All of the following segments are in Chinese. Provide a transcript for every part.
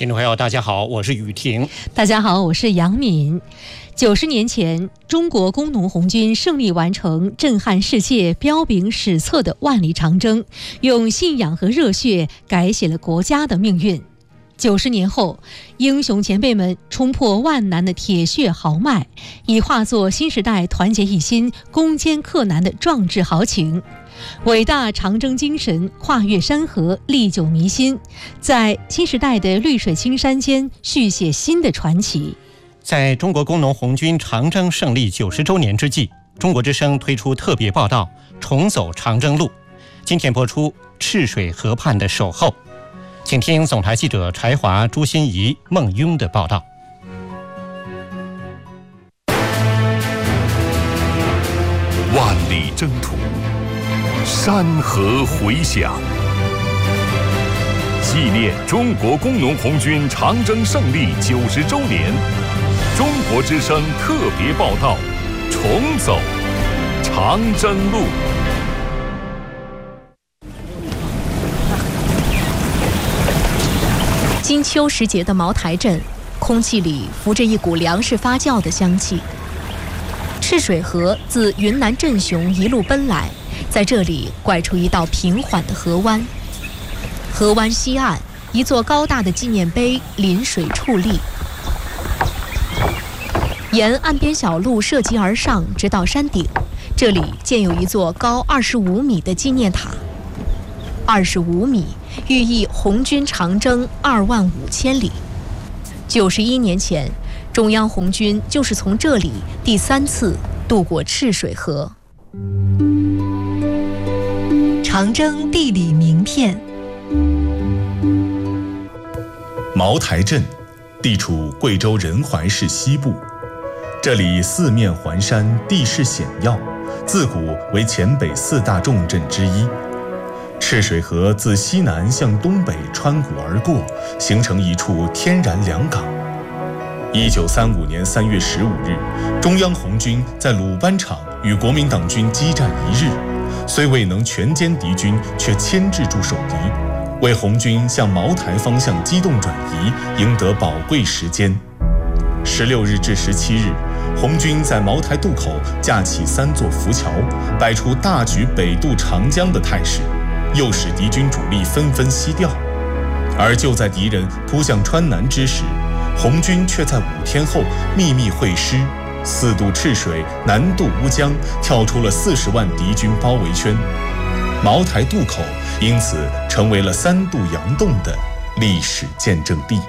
听众朋友，大家好，我是雨婷。 大家好，我是杨敏。90年前，中国工农红军胜利完成震撼世界、彪炳史册的万里长征，用信仰和热血改写了国家的命运。90年后，英雄前辈们冲破万难的铁血豪迈，已化作新时代团结一心、攻坚克难的壮志豪情。伟大长征精神跨越山河，历久弥新，在新时代的绿水青山间续写新的传奇。 在中国工农红军长征胜利90周年之际，中国之声推出特别报道《重走长征路》。今天播出赤水河畔的守候，请听总台记者柴华、朱心怡、孟雍的报道。 万里征途，山河回响，纪念中国工农红军长征胜利90周年，中国之声特别报道《重走长征路》。 金秋时节的茅台镇，空气里浮着一股粮食发酵的香气。赤水河自云南镇雄一路奔来，在这里拐出一道平缓的河湾。河湾西岸，一座高大的纪念碑临水矗立。沿岸边小路涉级而上，直到山顶，这里建有一座高25米的纪念塔。25米，寓意红军长征25000里。91年前，中央红军就是从这里第3次渡过赤水河。 长征地理名片。 茅台镇地处贵州仁怀市西部，这里四面环山，地势险要，自古为黔北4大重镇之一。赤水河自西南向东北穿谷而过，形成一处天然良港。1935年3月15日，中央红军在鲁班场与国民党军激战1日，虽未能全歼敌军，却牵制住守敌，为红军向茅台方向机动转移赢得宝贵时间。16日至17日，红军在茅台渡口架起3座浮桥，摆出大举北渡长江的态势，诱使敌军主力纷纷西调。而就在敌人扑向川南之时，红军却在5天后秘密会师，4渡赤水，南渡乌江，跳出了40万敌军包围圈。茅台渡口因此成为了3渡洋洞的历史见证地。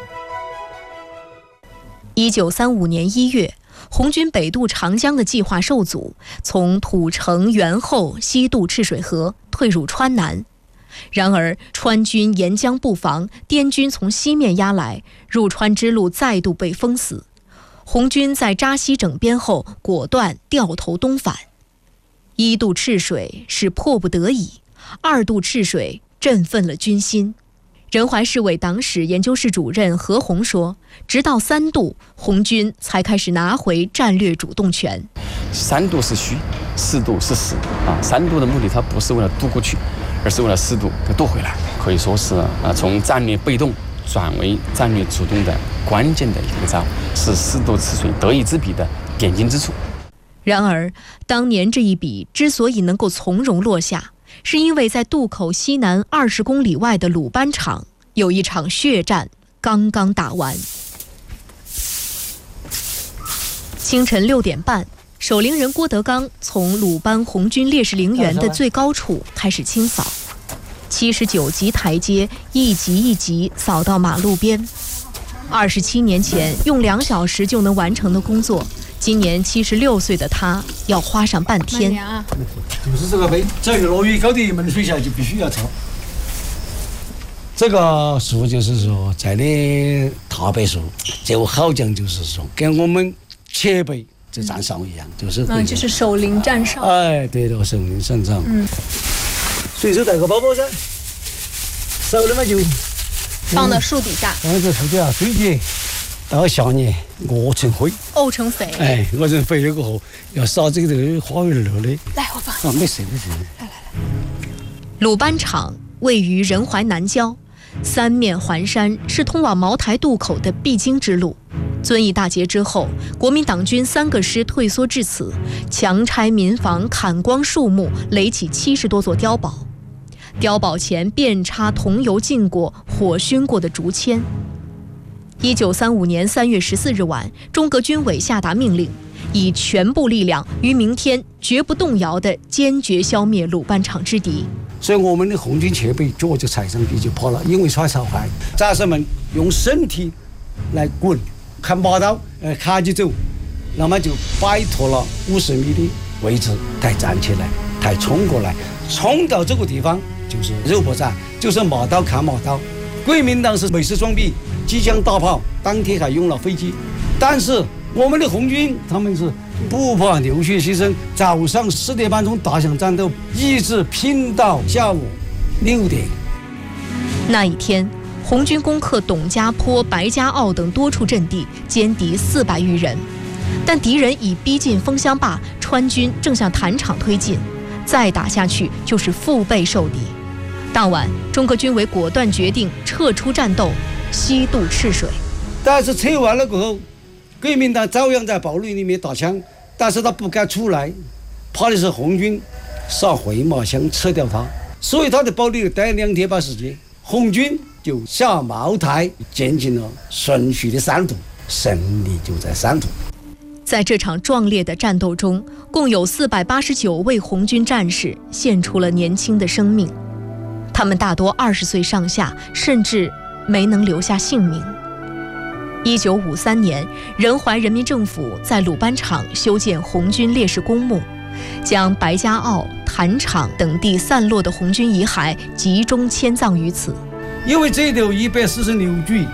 1935年1月，红军北渡长江的计划受阻，从土城、元后西渡赤水河，退入川南。然而川军沿江布防，滇军从西面压来，入川之路再度被封死。红军在扎西整编后，果断掉头东返。1渡赤水是迫不得已，2渡赤水振奋了军心。仁怀市委党史研究室主任何鸿说，直到3渡，红军才开始拿回战略主动权。 3渡是虚，4渡是实3渡的目的它不是为了渡过去，而是为了4渡给渡回来，可以说是从战略被动转为战略主动的关键的一个招，是4渡赤水得一之笔的点睛之处。 然而当年这一笔之所以能够从容落下，是因为在渡口西南20公里外的鲁班场有一场血战刚刚打完。清晨6点半，守陵人郭德纲从鲁班红军烈士陵园的最高处开始清扫，79级台阶一级一级扫到马路边。27年前用2小时就能完成的工作，今年76岁的他要花上半天。 就是这个碑，只要落雨高的门水下就必须要抄。这个树就是说在的大柏树，就好讲就是说跟我们前辈这站哨一样，就是就是守陵站哨。 哎，对了，守陵站哨。随手带个包包噻，少了嘛就放到树底下。 放在树底下堆起，到下年沤成灰。 沤成肥。 哎，沤成肥了过后，要撒这个花园了的。 来，我放。 没事。 鲁班场位于仁怀南郊， 三面环山是通往茅台渡口的必经之路。遵义大捷之后，国民党军3个师退缩至此，强拆民房，砍光树木，垒起70多座碉堡。碉堡前遍插桐油浸过、火熏过的竹签。1935年3月14日晚，中革军委下达命令，以全部力量于明天绝不动摇地坚决消灭鲁班场之敌。 所以我们的红军前辈脚就踩上去就跑了，因为耍小孩，战士们用身体来滚，看马刀，卡起走，那么就摆脱了50米的位置，才站起来，才冲过来，冲到这个地方就是肉搏战，就是马刀砍马刀。国民党是美式装备，机枪大炮，当天还用了飞机，但是我们的红军他们是不怕流血牺牲，早上4点半钟打响战斗，一直拼到下午6点。 那一天，红军攻克董家坡、白家坳等多处阵地，歼敌400余人。但敌人已逼近枫香坝，川军正向坛场推进，再打下去就是腹背受敌。当晚，中革军委果断决定撤出战斗，西渡赤水。 但是撤完了过后，国民党照样在堡垒里面打枪，但是他不敢出来，怕的是红军撒回马枪撤掉他，所以他的堡垒待2天半时间，红军就下茅台，进行了顺序的3渡，胜利就在3渡。 在这场壮烈的战斗中，共有489位红军战士献出了年轻的生命，他们大多20岁上下，甚至没能留下性命。1953年，仁怀人民政府在鲁班场修建红军烈士公墓，将白家坳、坛场等地散落的红军遗骸集中迁葬于此。 因为这里有146具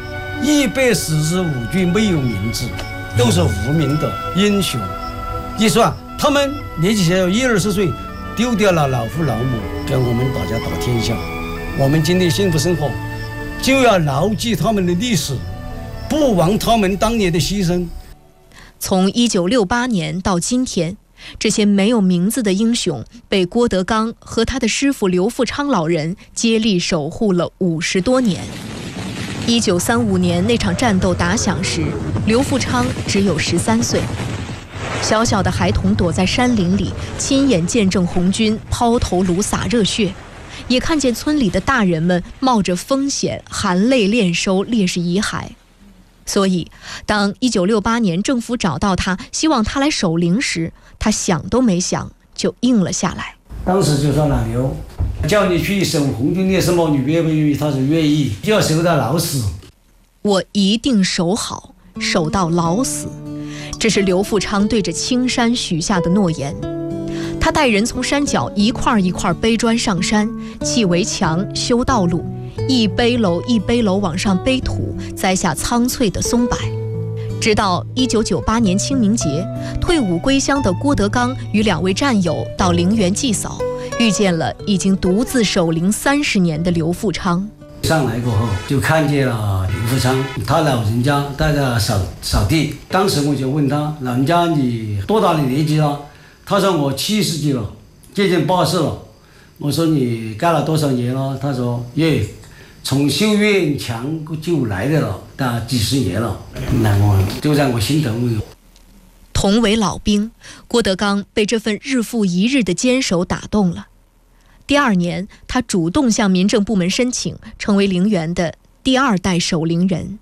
，145具没有名字，都是无名的英雄。一算，他们年纪小20-20岁，丢掉了老父老母，跟我们大家打天下。我们今天幸福生活，就要牢记他们的历史，不忘他们当年的牺牲。 从1968年到今天，这些没有名字的英雄被郭德纲和他的师傅刘富昌老人接力守护了50多年。1935年那场战斗打响时，刘富昌只有13岁。小小的孩童躲在山林里，亲眼见证红军抛头颅洒热血，也看见村里的大人们冒着风险含泪敛收烈士遗骸。所以当1968年政府找到他，希望他来守灵时，他想都没想就应了下来。 当时就说老刘，叫你去守红军烈士墓，你愿不愿意？他说愿意，就要守到老死。 我一定守好，守到老死。这是刘富昌对着青山许下的诺言。他带人从山脚一块一块背砖上山，砌围墙，修道路，一背篓一背篓往上背土，栽下苍翠的松柏。直到1998年清明节，退伍归乡的郭德纲与2位战友到陵园祭扫，遇见了已经独自守灵30年的刘富昌。 上来过后就看见了刘富昌，他老人家在那扫地。当时我就问他，老人家你多大的年纪了？他说我70几了，接近80了。我说你干了多少年了？他说从修院墙就来的了，但几10年了。那我就在我心头。 同为老兵，郭德纲被这份日复一日的坚守打动了。第2年，他主动向民政部门申请，成为陵园的第2代守陵人。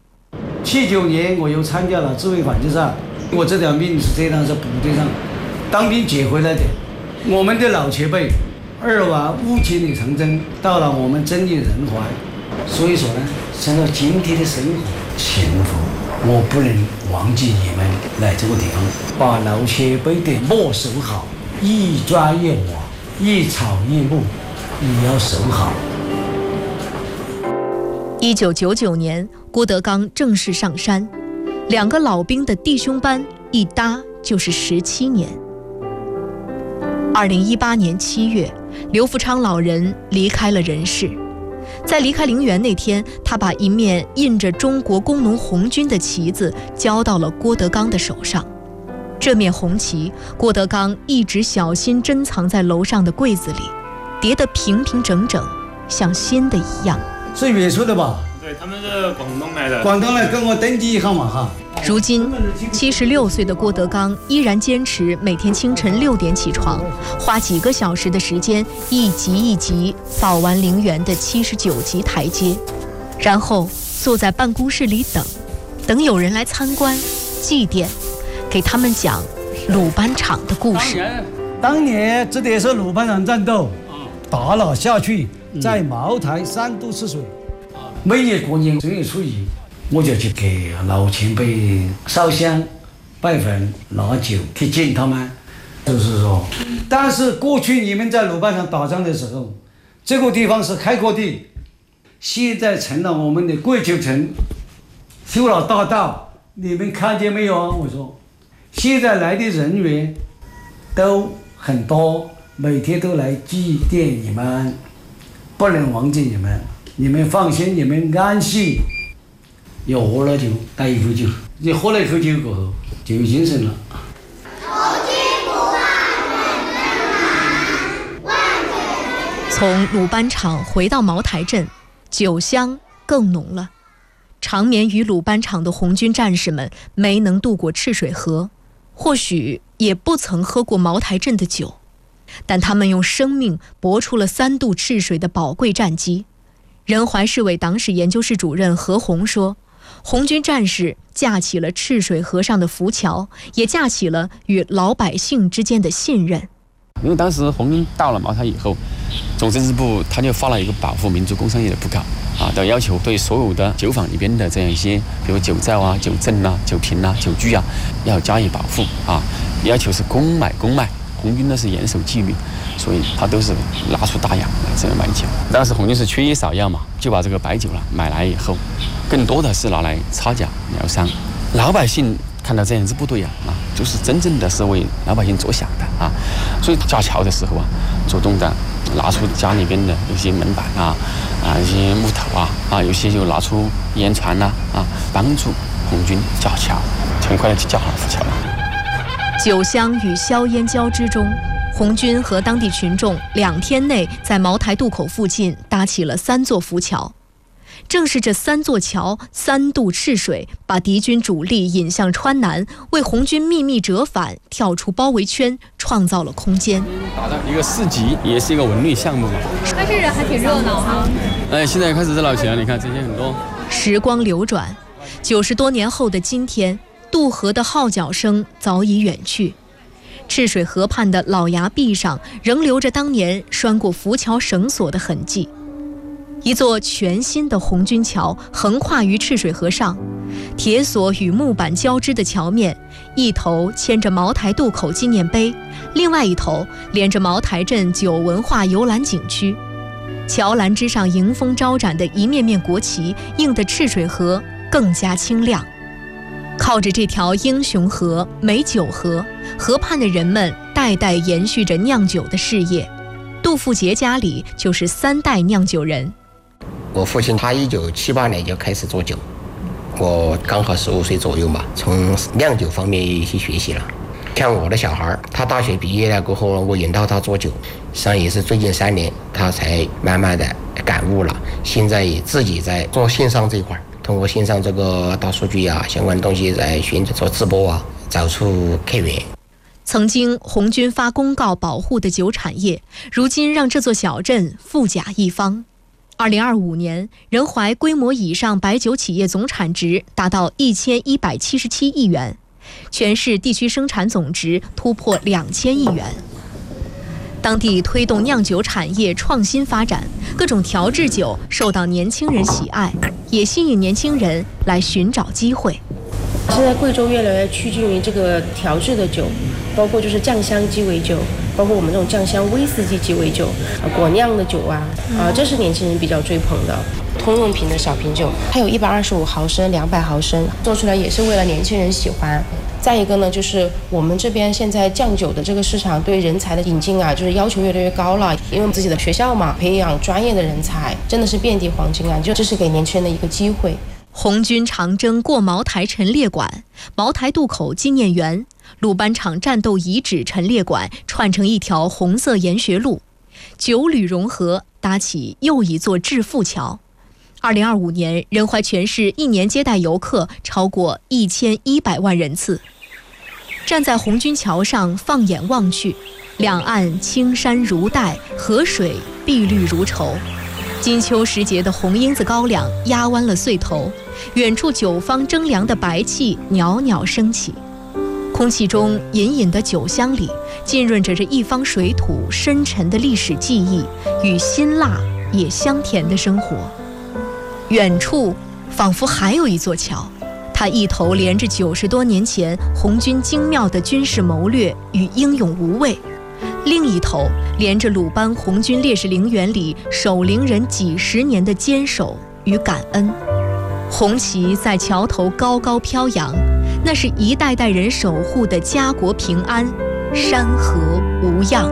79年，我又参加了自卫反击战。我这条命是这样，在部队上当兵捡回来的。我们的老前辈2往5千里长征，到了我们遵义仁怀。所以说呢，想到今天的生活幸福，我不能忘记你们来这个地方，把老前辈的墓守好，一砖一瓦，一草一木，也要守好。 1999年，郭德纲正式上山，2个老兵的弟兄班一搭就是17年。2018年7月，刘富昌老人离开了人世。在离开陵园那天，他把一面印着中国工农红军的旗子交到了郭德纲的手上。这面红旗，郭德纲一直小心珍藏在楼上的柜子里，叠得平平整整，像新的一样。 是岳苏的吧？ 对，他们是广东来的。 广东来跟我登记一下嘛哈。 如今76岁的郭德纲依然坚持每天清晨6点起床，花几个小时的时间一级一级扫完陵园的79级台阶，然后坐在办公室里等有人来参观祭奠，给他们讲鲁班场的故事。 当年这也是鲁班场战斗，打了下去，在茅台3度赤水。每年过年正月初一，我就去给老前辈烧香、拜坟、拿酒提醒他们。就是说，但是过去你们在鲁班场打仗的时候，这个地方是开阔地，现在成了我们的桂球城，修了大道，你们看见没有啊？我说，现在来的人员都很多，每天都来祭奠你们，不能忘记你们。你们放心，你们安息。要喝了酒，带一口酒，你喝了一口酒过后就有精神了。 从鲁班场回到茅台镇，酒香更浓了。长眠于鲁班场的红军战士们没能渡过赤水河，或许也不曾喝过茅台镇的酒，但他们用生命搏出了3渡赤水的宝贵战绩。仁怀市委党史研究室主任何红说，红军战士架起了赤水河上的浮桥，也架起了与老百姓之间的信任。 因为当时红军到了茅台以后，总政治部他就发了一个保护民族工商业的布告的要求，对所有的酒坊里边的这样一些，比如酒造啊、酒镇啊、酒瓶啊、酒具啊，要加以保护要求是公卖。红军呢是严守纪律，所以他都是拿出大洋来这样卖酒。当时红军是缺少药嘛，就把这个白酒买来以后，更多的是拿来擦脚疗伤。老百姓看到这样子不对就是真正的是为老百姓着想的所以架桥的时候主动的拿出家里边的有些门板一些木头有些就拿出烟船帮助红军架桥，很快的就架好浮桥了。 酒香与硝烟交织中，红军和当地群众2天内在茅台渡口附近搭起了3座浮桥。正是这3座桥3渡赤水，把敌军主力引向川南，为红军秘密折返、跳出包围圈创造了空间。 打的一个市集，也是一个文旅项目嘛。 但是还挺热闹哈。 现在开始热闹起来，你看这些很多。 时光流转，90多年后的今天，渡河的号角声早已远去，赤水河畔的老崖壁上仍留着当年拴过浮桥绳索的痕迹。一座全新的红军桥横跨于赤水河上，铁索与木板交织的桥面，一头牵着茅台渡口纪念碑，另外一头连着茅台镇酒文化游览景区。桥栏之上迎风招展的一面面国旗，映得赤水河更加清亮。靠着这条英雄河、美酒河，河畔的人们代代延续着酿酒的事业。杜富杰家里就是3代酿酒人。 我父亲他1978年就开始做酒，我刚好15岁左右嘛，从酿酒方面去学习了。像我的小孩，他大学毕业了过后，我引导他做酒，实际上也是最近3年他才慢慢的感悟了。现在也自己在做线上这一块，通过线上这个大数据相关东西在做直播找出客源。 曾经红军发公告保护的酒产业，如今让这座小镇富甲一方。2025年，仁怀规模以上白酒企业总产值达到1177亿元，全市地区生产总值突破2000亿元。当地推动酿酒产业创新发展，各种调制酒受到年轻人喜爱，也吸引年轻人来寻找机会。 现在贵州越来越趋近于这个调制的酒，包括就是酱香鸡尾酒，包括我们这种酱香威士忌鸡尾酒，果酿的酒这是年轻人比较追捧的。通用瓶的小瓶酒，它有125毫升、200毫升，做出来也是为了年轻人喜欢。再一个呢，就是我们这边现在酱酒的这个市场对人才的引进就是要求越来越高了，因为我们自己的学校嘛，培养专业的人才真的是遍地黄金就这是给年轻人的一个机会。 红军长征过茅台陈列馆、茅台渡口纪念园、鲁班场战斗遗址陈列馆串成一条红色研学路，九旅融合，搭起又一座致富桥。 2025年，仁怀全市一年接待游客超过1100万人次。站在红军桥上，放眼望去，两岸青山如黛，河水碧绿如绸。金秋时节的红缨子高粱压弯了穗头，远处酒坊蒸凉的白气袅袅升起，空气中隐隐的酒香里浸润着这一方水土深沉的历史记忆与辛辣也香甜的生活。远处仿佛还有一座桥，它一头连着90多年前红军精妙的军事谋略与英勇无畏，另一头连着鲁班红军烈士陵园里守陵人几十年的坚守与感恩。红旗在桥头高高飘扬，那是一代代人守护的家国平安，山河无恙。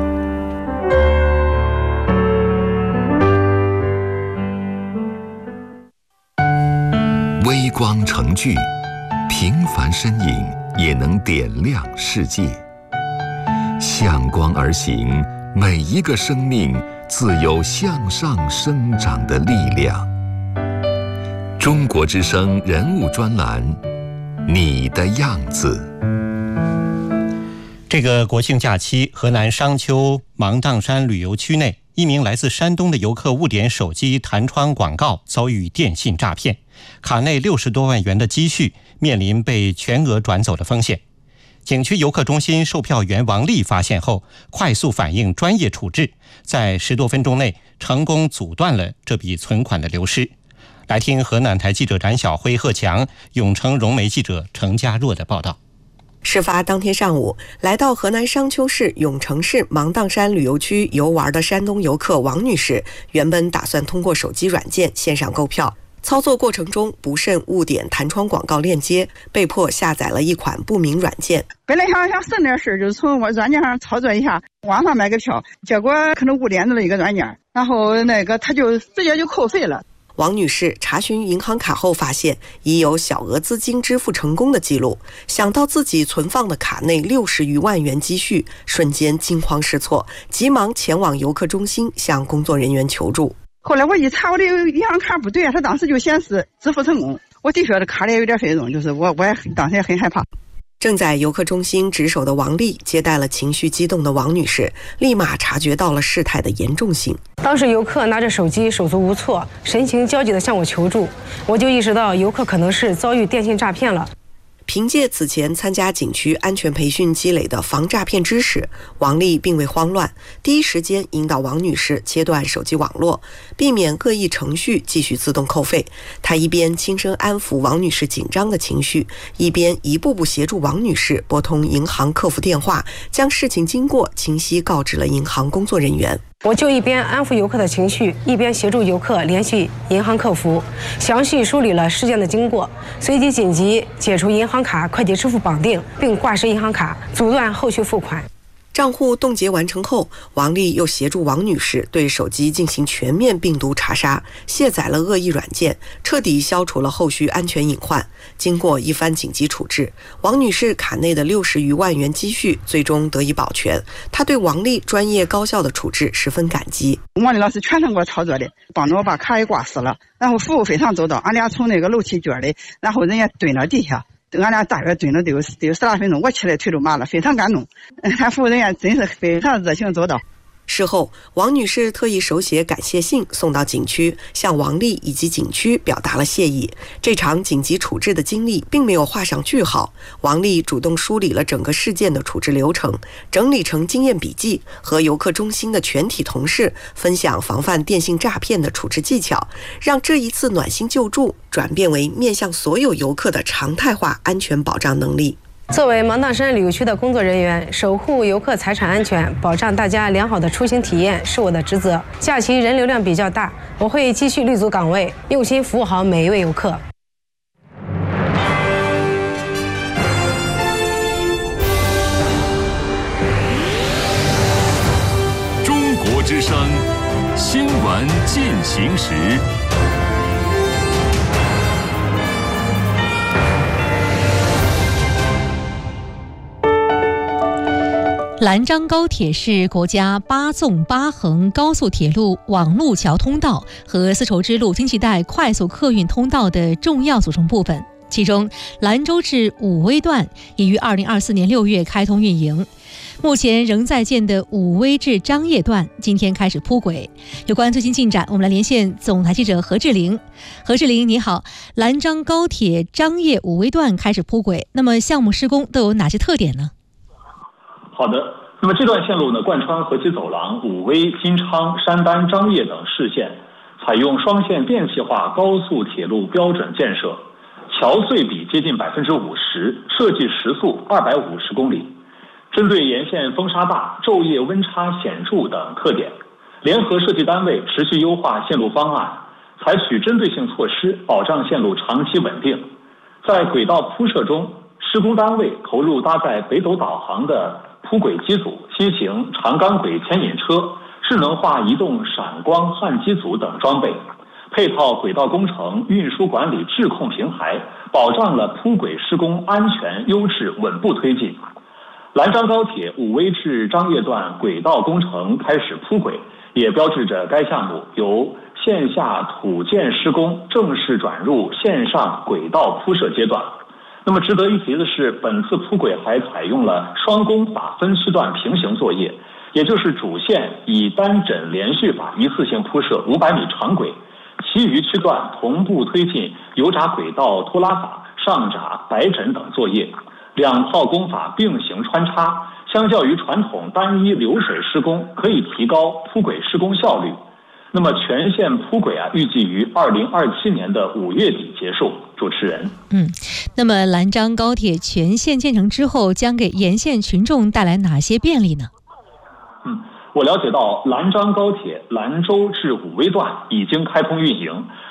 微光成炬，平凡身影也能点亮世界。向光而行，每一个生命自有向上生长的力量。中国之声人物专栏，你的样子。 这个国庆假期，河南商丘芒砀山旅游区内，一名来自山东的游客误点手机弹窗广告，遭遇电信诈骗，卡内60多万元的积蓄面临被全额转走的风险。景区游客中心售票员王丽发现后，快速反应，专业处置，在10多分钟内成功阻断了这笔存款的流失。来听河南台记者展晓辉、贺强、永城融媒记者程家若的报道。 事发当天上午，来到河南商丘市永城市芒砀山旅游区游玩的山东游客王女士，原本打算通过手机软件线上购票，操作过程中不慎误点弹窗广告链接，被迫下载了一款不明软件。 本来想省点事，就是从我软件上操作一下，网上买个票，结果可能误点了一个软件，然后他就直接就扣费了。 王女士查询银行卡后发现已有小额资金支付成功的记录，想到自己存放的卡内60余万元积蓄，瞬间惊慌失措，急忙前往游客中心向工作人员求助。 后来我一查，我的银行卡不对，他当时就显示支付成功。我的确这卡里有点费用，就是我也当时也很害怕。 正在游客中心值守的王丽接待了情绪激动的王女士，立马察觉到了事态的严重性。 当时游客拿着手机手足无措，神情焦急地向我求助，我就意识到游客可能是遭遇电信诈骗了。 凭借此前参加景区安全培训积累的防诈骗知识，王丽并未慌乱，第一时间引导王女士切断手机网络，避免恶意程序继续自动扣费。她一边轻声安抚王女士紧张的情绪，一边一步步协助王女士拨通银行客服电话，将事情经过清晰告知了银行工作人员。 我就一边安抚游客的情绪，一边协助游客联系银行客服，详细梳理了事件的经过，随即紧急解除银行卡快捷支付绑定，并挂失银行卡，阻断后续付款。 账户冻结完成后，王丽又协助王女士对手机进行全面病毒查杀，卸载了恶意软件，彻底消除了后续安全隐患。经过一番紧急处置，王女士卡内的60余万元积蓄最终得以保全。她对王丽专业高效的处置十分感激。 王丽老师全程给我操作的，帮着我把卡给挂失了，然后服务非常周到。俺俩从楼梯间里，然后人家蹲到地下。俺俩大约蹲了得有10来分钟，我起来腿都麻了，非常感动。他服务人员真是非常热情周到。 事后，王女士特意手写感谢信送到景区，向王丽以及景区表达了谢意。这场紧急处置的经历并没有画上句号，王丽主动梳理了整个事件的处置流程，整理成经验笔记，和游客中心的全体同事分享防范电信诈骗的处置技巧，让这一次暖心救助转变为面向所有游客的常态化安全保障能力。 作为芒砀山旅游区的工作人员，守护游客财产安全，保障大家良好的出行体验是我的职责。假期人流量比较大，我会继续立足岗位，用心服务好每一位游客。 中国之声新闻进行时。 兰漳高铁是国家8纵8横高速铁路网路桥通道和丝绸之路经济带快速客运通道的重要组成部分。其中，兰州至武威段已于2024年6月开通运营。目前仍在建的武威至张掖段今天开始铺轨。有关最新进展，我们来连线总台记者何志玲。何志玲，你好。兰漳高铁张掖武威段开始铺轨，那么项目施工都有哪些特点呢？ 好的，那么这段线路呢，贯穿河西走廊、武威、金昌、山丹、张掖等市县，采用双线电气化高速铁路标准建设，桥隧比接近50%，设计时速250公里。针对沿线风沙大、昼夜温差显著等特点，联合设计单位持续优化线路方案，采取针对性措施，保障线路长期稳定。在轨道铺设中，施工单位投入搭载北斗导航的铺轨机组、新型长钢轨牵引车、智能化移动闪光焊机组等装备，配套轨道工程运输管理质控平台，保障了铺轨施工安全、优质、稳步推进。兰漳高铁武威至张掖段轨道工程开始铺轨，也标志着该项目由线下土建施工正式转入线上轨道铺设阶段。那么值得一提的是，本次铺轨还采用了双工法分区段平行作业，也就是主线以单枕连续法一次性铺设500米长轨，其余区段同步推进油闸轨道拖拉法、上闸、白枕等作业。两套工法并行穿插，相较于传统单一流水施工，可以提高铺轨施工效率。那么全线铺轨预计于2027年的5月底结束。主持人， 那么兰漳高铁全线建成之后，将给沿线群众带来哪些便利呢？ 我了解到，兰漳高铁兰州至武威段已经开通运营，